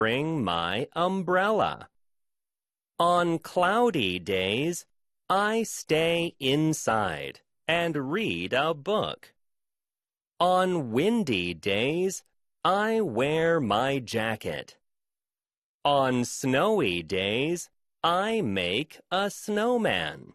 bring my umbrella. On cloudy days, I stay inside and read a book. On windy days, I wear my jacket. On snowy days, I make a snowman.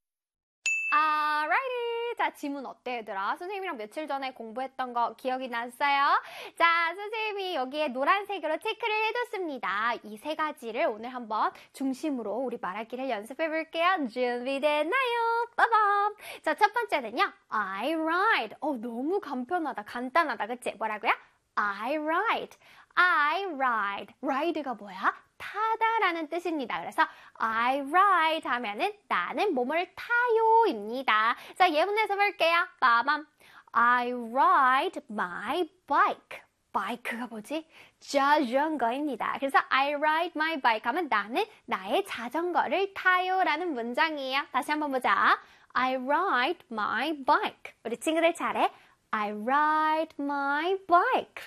Alrighty. 자, 지문 어때, 얘들아? 선생님이랑 며칠 전에 공부했던 거 기억이 났어요? 자, 선생님이 여기에 노란색으로 체크를 해뒀습니다. 이 세 가지를 오늘 한번 중심으로 우리 말하기를 연습해 볼게요. 준비됐나요? 빠밤! 자, 첫 번째는요. I ride. 너무 간단하다. 그치? 뭐라고요? I ride. I ride. ride가 뭐야? 타다라는 뜻입니다. 그래서 I ride 하면은 나는 뭐뭐를 타요입니다. 자, 예문해서 볼게요. 빠밤. I ride my bike. bike가 뭐지? 자전거입니다. 그래서 I ride my bike 하면 나는 나의 자전거를 타요라는 문장이에요. 다시 한번 보자. I ride my bike. 우리 친구들 잘해. I ride my bike.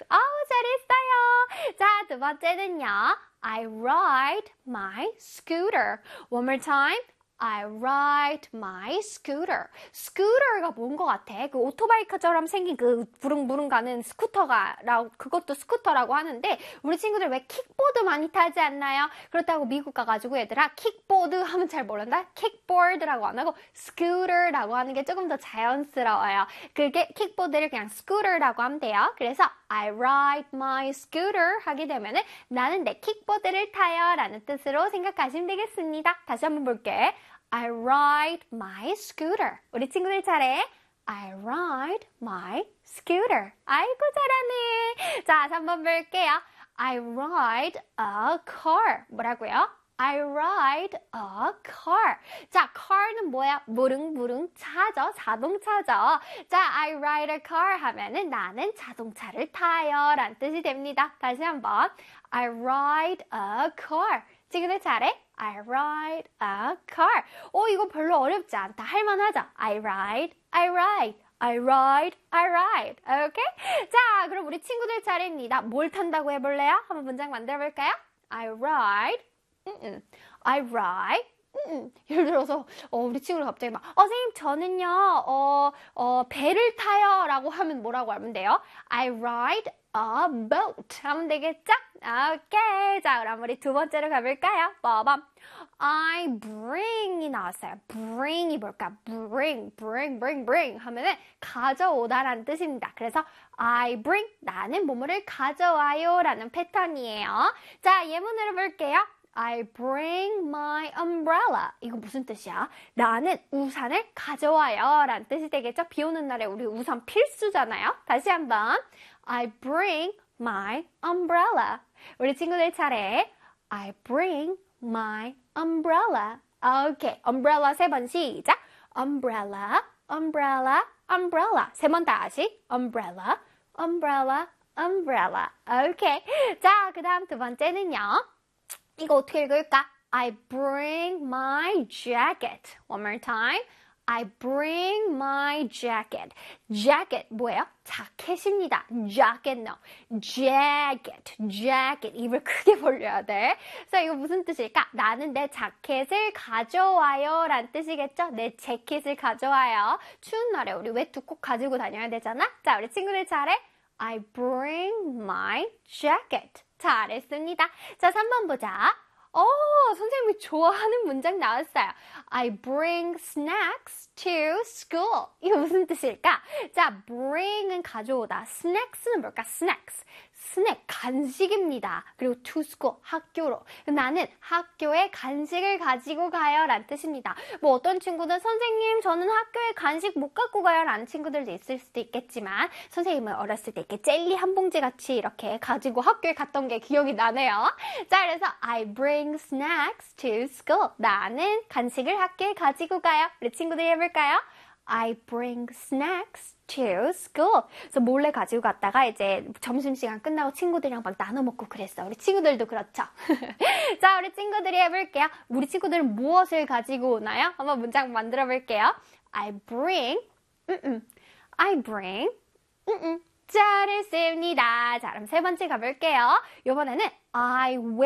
잘했어요. 자, 두 번째는요. I ride my scooter. One more time. I ride my scooter. 스쿠터가 뭔 것 같아? 그 오토바이처럼 생긴 그 부릉부릉 가는 그것도 스쿠터라고 하는데 우리 친구들 왜 킥보드 많이 타지 않나요? 그렇다고 미국 가가지고 얘들아 킥보드 하면 잘 모른다? 킥보드라고 안 하고 스쿠터라고 하는 게 조금 더 자연스러워요. 그게 킥보드를 그냥 스쿠터라고 하면 돼요. 그래서 I ride my scooter 하게 되면은 나는 내 킥보드를 타요 라는 뜻으로 생각하시면 되겠습니다. 다시 한번 볼게. I ride my scooter. 우리 친구들 잘해. I ride my scooter. 아이고 잘하네. 자, 3번 볼게요. I ride a car. 뭐라고요? I ride a car. 자, car는 뭐야? 무릉무릉 차죠. 자동차죠. 자, I ride a car 하면은 나는 자동차를 타요 라는 뜻이 됩니다. 다시 한번. I ride a car. 친구들 잘해? I ride a car. 이거 별로 어렵지 않다. 할만하죠? I ride, I ride. I ride, I ride. 오케이? 자, 그럼 우리 친구들 차례입니다. 뭘 탄다고 해볼래요? 한번 문장 만들어 볼까요? I ride. I ride. 예를 들어서 우리 친구들 갑자기 막 선생님 저는요 배를 타요 라고 하면 뭐라고 하면 돼요? I ride a boat 하면 되겠죠? 오케이. 자, 그럼 우리 두 번째로 가볼까요? 빠밤. I bring이 나왔어요. bring이 뭘까? bring 하면은 가져오다라는 뜻입니다. 그래서 I bring 나는 뭐뭐를 가져와요 라는 패턴이에요. 자, 예문으로 볼게요. I bring my umbrella. 이거 무슨 뜻이야? 나는 우산을 가져와요 라는 뜻이 되겠죠? 비 오는 날에 우리 우산 필수잖아요. 다시 한번. I bring my umbrella. 우리 친구들 차례. I bring my umbrella. 오케이. umbrella 세 번 시작. umbrella, umbrella, umbrella. 세 번 다시. umbrella, umbrella, umbrella. 오케이. 자, 그 다음 두 번째는요. 이거 어떻게 읽을까? I bring my jacket. One more time. I bring my jacket. jacket 뭐예요? 자켓입니다. jacket no. jacket. 입을 크게 벌려야 돼. 그래서 이거 무슨 뜻일까? 나는 내 자켓을 가져와요 라는 뜻이겠죠? 내 재킷을 가져와요. 추운 날에 우리 외투 꼭 가지고 다녀야 되잖아? 자, 우리 친구들 잘해. I bring my jacket. 잘했습니다. 자, 3번 보자. 선생님이 좋아하는 문장 나왔어요. I bring snacks to school. 이거 무슨 뜻일까? 자, bring은 가져오다. snacks는 뭘까? snacks. 스낵, 간식입니다. 그리고 to school, 학교로. 나는 학교에 간식을 가지고 가요 라는 뜻입니다. 뭐 어떤 친구는 선생님 저는 학교에 간식 못 갖고 가요 라는 친구들도 있을 수도 있겠지만 선생님은 어렸을 때 이렇게 젤리 한 봉지 같이 이렇게 가지고 학교에 갔던 게 기억이 나네요. 자, 그래서 I bring snacks to school. 나는 간식을 학교에 가지고 가요. 우리 친구들 해볼까요? I bring snacks to school. 그래서 몰래 가지고 갔다가 이제 점심시간 끝나고 친구들이랑 막 나눠 먹고 그랬어. 우리 친구들도 그렇죠. 자, 우리 친구들이 해볼게요. 우리 친구들은 무엇을 가지고 오나요? 한번 문장 만들어 볼게요. I bring 자를 씁니다. 자, 그럼 세 번째 가볼게요. 이번에는 I